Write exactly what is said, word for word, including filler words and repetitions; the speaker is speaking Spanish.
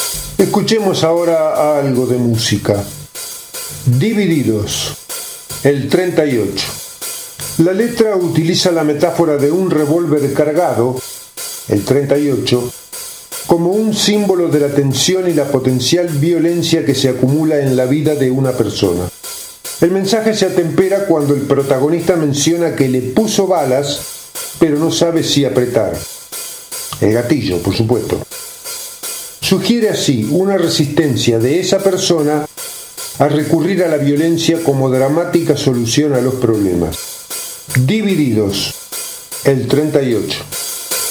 Escuchemos ahora algo de música. Divididos, el treinta y ocho. La letra utiliza la metáfora de un revólver cargado, el treinta y ocho, como un símbolo de la tensión y la potencial violencia que se acumula en la vida de una persona. El mensaje se atempera cuando el protagonista menciona que le puso balas, pero no sabe si apretar. El gatillo, por supuesto. Sugiere así una resistencia de esa persona a recurrir a la violencia como dramática solución a los problemas. Divididos, el treinta y ocho.